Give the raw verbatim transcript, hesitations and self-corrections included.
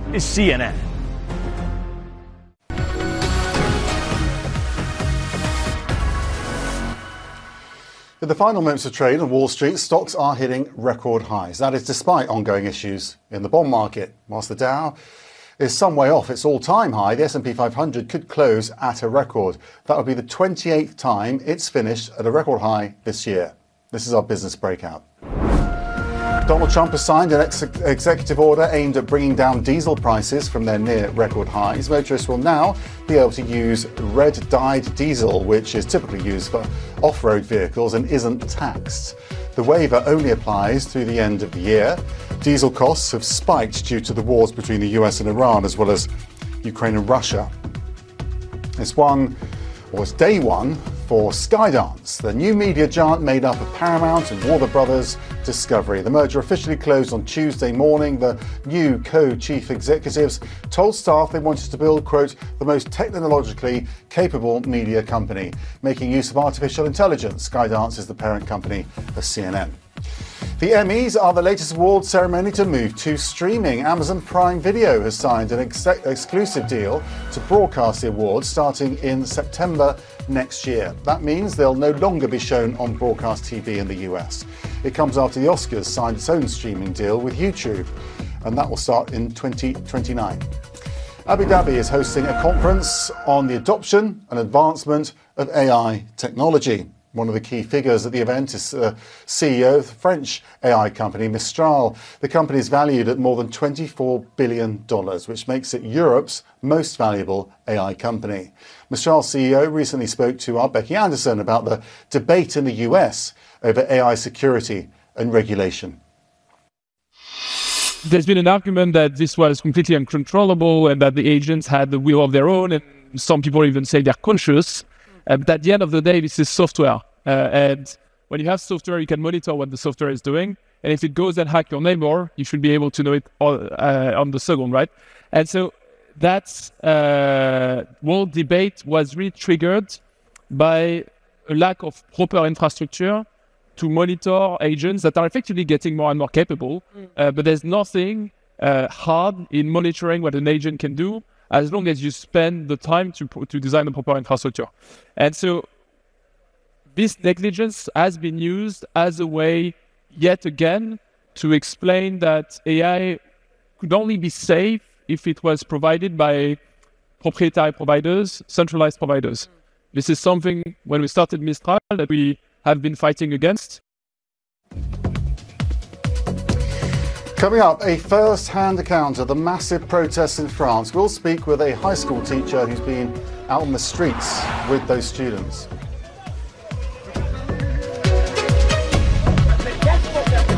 is C N N. In the final moments of trade on Wall Street, stocks are hitting record highs. That is despite ongoing issues in the bond market. Whilst the Dow is some way off its all-time high, the S and P five hundred could close at a record. That would be the twenty-eighth time it's finished at a record high this year. This is our business breakout. Donald Trump has signed an ex- executive order aimed at bringing down diesel prices from their near record highs. Motorists will now be able to use red-dyed diesel, which is typically used for off-road vehicles and isn't taxed. The waiver only applies through the end of the year. Diesel costs have spiked due to the wars between the U S and Iran, as well as Ukraine and Russia. It's one, or it's day one, for Skydance, the new media giant made up of Paramount and Warner Brothers Discovery. The merger officially closed on Tuesday morning. The new co-chief executives told staff they wanted to build, quote, the most technologically capable media company, making use of artificial intelligence. Skydance is the parent company of C N N. The Emmys are the latest awards ceremony to move to streaming. Amazon Prime Video has signed an ex- exclusive deal to broadcast the awards starting in September next year. That means they'll no longer be shown on broadcast T V in the U S. It comes after the Oscars signed its own streaming deal with YouTube, and that will start in twenty twenty-nine. Abu Dhabi is hosting a conference on the adoption and advancement of A I technology. One of the key figures at the event is uh, C E O of the French A I company Mistral. The company is valued at more than twenty-four billion dollars, which makes it Europe's most valuable A I company. Mistral's C E O recently spoke to our Becky Anderson about the debate in the U S over A I security and regulation. There's been an argument that this was completely uncontrollable and that the agents had the will of their own, and some people even say they're conscious. Uh, but at the end of the day, this is software. Uh, and when you have software, you can monitor what the software is doing. And if it goes and hack your neighbor, you should be able to know it all, uh, on the second, right? And so that uh, whole debate was really triggered by a lack of proper infrastructure to monitor agents that are effectively getting more and more capable. Uh, but there's nothing uh, hard in monitoring what an agent can do, as long as you spend the time to to design the proper infrastructure. And so this negligence has been used as a way, yet again, to explain that A I could only be safe if it was provided by proprietary providers, centralized providers. This is something, when we started Mistral, that we have been fighting against. Coming up, a first-hand account of the massive protests in France. We'll speak with a high school teacher who's been out on the streets with those students.